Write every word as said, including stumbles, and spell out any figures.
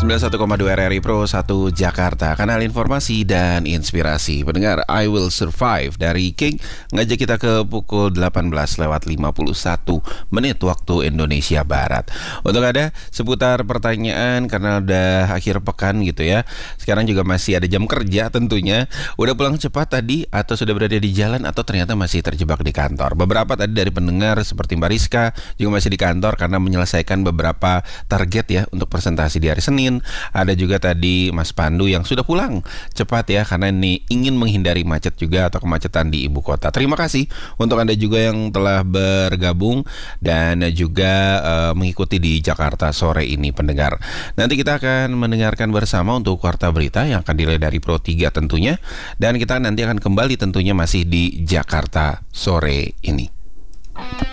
sembilan puluh satu koma dua R R I Pro satu Jakarta, kanal informasi dan inspirasi. Pendengar, I Will Survive dari King ngajak kita ke pukul delapan belas lewat lima puluh satu menit waktu Indonesia Barat. Untuk ada seputar pertanyaan karena udah akhir pekan gitu ya. Sekarang juga masih ada jam kerja tentunya. Udah pulang cepat tadi atau sudah berada di jalan atau ternyata masih terjebak di kantor. Beberapa tadi dari pendengar seperti Mbak Rizka juga masih di kantor karena menyelesaikan beberapa target ya untuk presentasi di hari Senin. Ada juga tadi Mas Pandu yang sudah pulang cepat ya karena ini ingin menghindari macet juga atau kemacetan di ibu kota. Terima kasih untuk Anda juga yang telah bergabung dan juga uh, mengikuti di Jakarta sore ini pendengar. Nanti kita akan mendengarkan bersama untuk Warta Berita yang akan dilay dari Pro tiga tentunya, dan kita nanti akan kembali tentunya masih di Jakarta sore ini.